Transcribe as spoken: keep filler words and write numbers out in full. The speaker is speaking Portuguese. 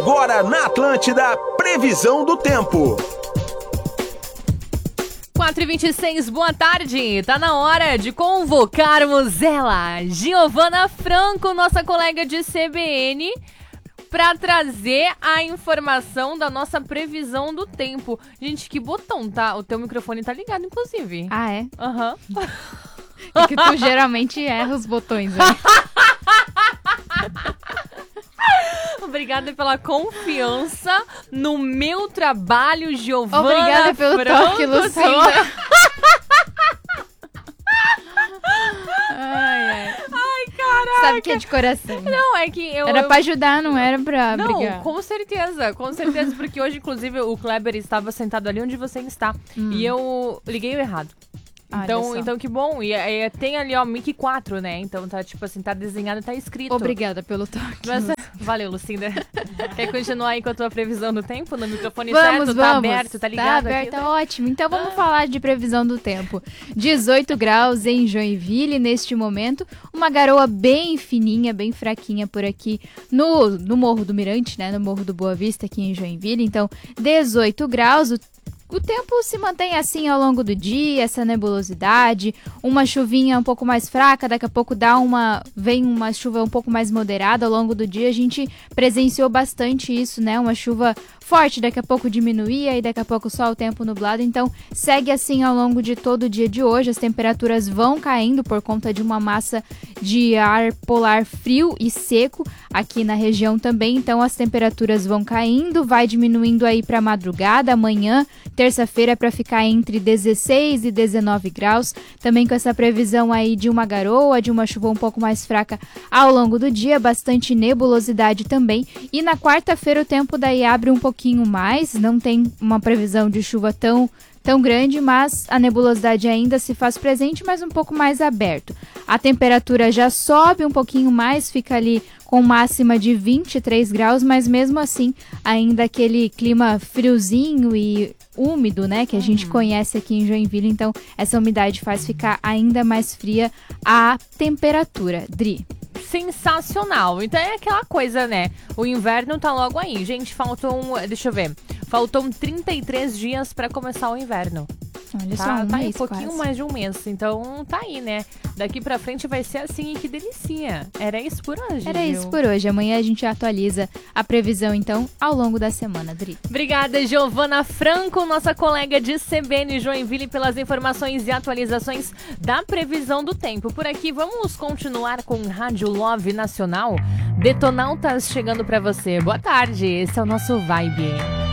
Agora na Atlântida, previsão do tempo. quatro e vinte e seis, boa tarde. Tá na hora de convocarmos ela, Giovana Franco, nossa colega de C B N, para trazer a informação da nossa previsão do tempo. Gente, que botão, tá? O teu microfone tá ligado, inclusive. Ah, é? Aham. Uhum. É que tu geralmente erra os botões, né? Obrigada pela confiança no meu trabalho, Giovana. Obrigada pelo Franco, toque, Lucinda. Ai, ai. Ai, caraca. Sabe que é de coração. Não, é que eu... Era eu... pra ajudar, não era pra não, brigar. com certeza, com certeza. Porque hoje, inclusive, o Kleber estava sentado ali onde você está. Hum. E eu liguei o errado. Então, então, que bom. E, e tem ali, ó, Mickey quatro, né? Então, tá, tipo assim, tá desenhado, tá escrito. Obrigada pelo toque. Mas, valeu, Lucinda. Quer continuar aí com a tua previsão do tempo? No microfone vamos, certo? Vamos. Tá aberto, tá ligado? Tá aberto, tá ótimo. Então, vamos ah. falar de previsão do tempo. dezoito graus em Joinville neste momento. Uma garoa bem fininha, bem fraquinha por aqui no, no Morro do Mirante, né? No Morro do Boa Vista, aqui em Joinville. Então, dezoito graus. O O tempo se mantém assim ao longo do dia, essa nebulosidade, uma chuvinha um pouco mais fraca, daqui a pouco dá uma, vem uma chuva um pouco mais moderada ao longo do dia. A gente presenciou bastante isso, né? Uma chuva forte, daqui a pouco diminuía e daqui a pouco só o tempo nublado. Então segue assim ao longo de todo o dia de hoje. As temperaturas vão caindo por conta de uma massa de ar polar frio e seco aqui na região também. Então as temperaturas vão caindo, vai diminuindo aí para madrugada, amanhã, terça-feira, para ficar entre dezesseis e dezenove graus, também com essa previsão aí de uma garoa, de uma chuva um pouco mais fraca ao longo do dia, bastante nebulosidade também. E na quarta-feira o tempo daí abre um pouquinho mais, não tem uma previsão de chuva tão tão grande, mas a nebulosidade ainda se faz presente, mas um pouco mais aberto. A temperatura já sobe um pouquinho mais, fica ali com máxima de vinte e três graus, mas mesmo assim ainda aquele clima friozinho e úmido, né, que a gente conhece aqui em Joinville. Então essa umidade faz ficar ainda mais fria a temperatura. Dri. Sensacional. Então é aquela coisa, né? O inverno tá logo aí. Gente, faltam, deixa eu ver, faltam trinta e três dias pra começar o inverno. Olha tá, só, um tá aí, mês, um pouquinho quase. mais de um mês. Então tá aí, né? Daqui pra frente vai ser assim, e que delícia. Era isso por hoje, Era viu? isso por hoje. Amanhã a gente atualiza a previsão, então, ao longo da semana, Dri. Obrigada, Giovana Franco, nossa colega de C B N Joinville, pelas informações e atualizações da previsão do tempo. Por aqui, vamos continuar com Rádio Love Nacional. Detonautas chegando pra você. Boa tarde, esse é o nosso Vibe.